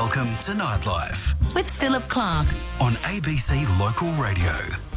Welcome to Nightlife with Philip Clark on ABC Local Radio.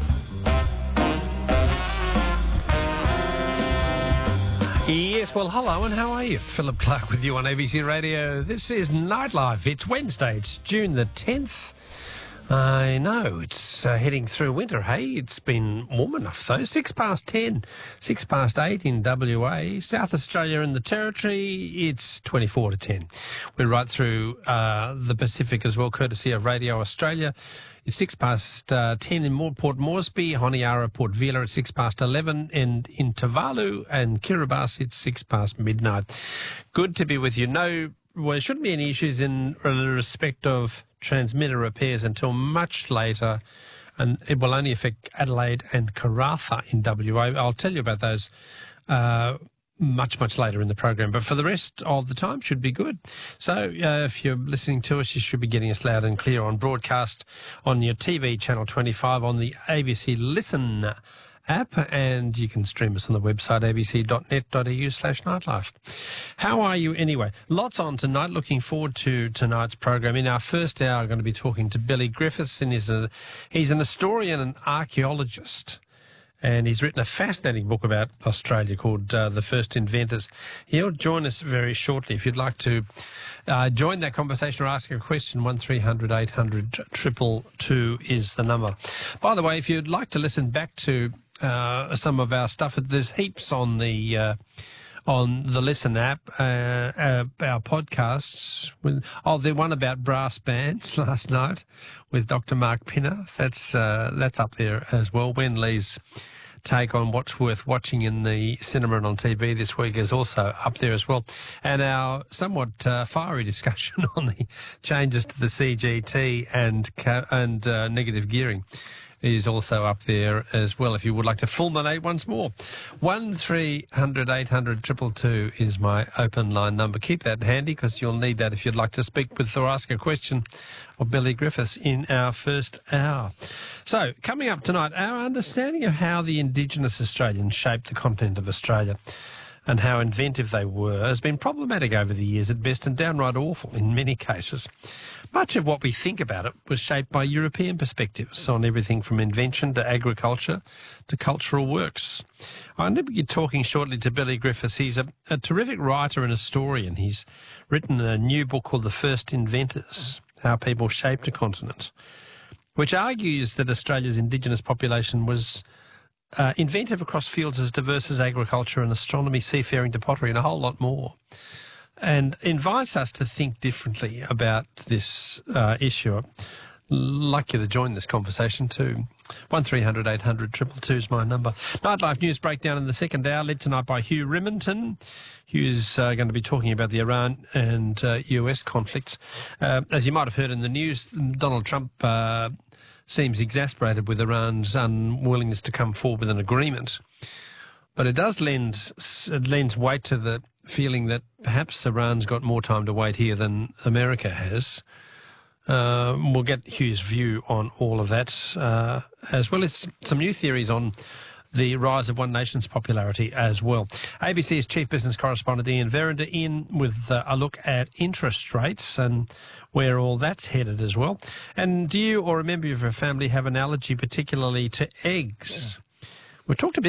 Yes, well, hello and how are you? Philip Clark with you on ABC Radio. This is Nightlife. It's Wednesday. It's June the 10th. I know, it's heading through winter, hey? It's been warm enough, though. 10:06, 8 in WA. South Australia and the Territory, it's 24 to 10. We're right through the Pacific as well, courtesy of Radio Australia. It's 10 in Port Moresby, Honiara, Port Vila at 11, and in Tuvalu and Kiribati it's 6 past midnight. Good to be with you. No, well, there shouldn't be any issues in respect of transmitter repairs until much later, and it will only affect Adelaide and Karratha in WA. I'll tell you about those much later in the program, but for the rest of the time should be good. So if you're listening to us, you should be getting us loud and clear on broadcast on your TV channel 25 on the ABC Listen app, and you can stream us on the website abc.net.au/nightlife. How are you anyway? Lots on tonight. Looking forward to tonight's program. In our first hour, I'm going to be talking to Billy Griffiths, and he's an historian and archaeologist, and he's written a fascinating book about Australia called The First Inventors. He'll join us very shortly. If you'd like to join that conversation or ask a question, 1300 800 222 is the number. By the way, if you'd like to listen back to some of our stuff, there's heaps on the Listen app, our podcasts. The one about brass bands last night with Dr. Mark Pinner. That's up there as well. Wen Lee's take on what's worth watching in the cinema and on TV this week is also up there as well. And our somewhat fiery discussion on the changes to the CGT and negative gearing is also up there as well, if you would like to fulminate once more. 1300 800 222 is my open line number. Keep that handy because you'll need that if you'd like to speak with or ask a question of Billy Griffiths in our first hour. So, coming up tonight, our understanding of how the Indigenous Australians shaped the continent of Australia and how inventive they were has been problematic over the years at best and downright awful in many cases. Much of what we think about it was shaped by European perspectives on everything from invention to agriculture to cultural works. I'm going to be talking shortly to Billy Griffiths. He's a terrific writer and historian. He's written a new book called The First Inventors, How People Shaped a Continent, which argues that Australia's Indigenous population was inventive across fields as diverse as agriculture and astronomy, seafaring to pottery and a whole lot more, and invites us to think differently about this issue. I'd like you to join this conversation too. 1300 800 222 is my number. Nightlife news breakdown in the second hour, led tonight by Hugh Remington. Hugh's going to be talking about the Iran and US conflicts. As you might have heard in the news, Donald Trump seems exasperated with Iran's unwillingness to come forward with an agreement. But it does lends weight to the feeling that perhaps Iran's got more time to wait here than America has. We'll get Hugh's view on all of that, as well as some new theories on the rise of One Nation's popularity as well. ABC's chief business correspondent Ian Verrinder in with a look at interest rates and where all that's headed as well. And do you or a member of your family have an allergy particularly to eggs? We've talked a bit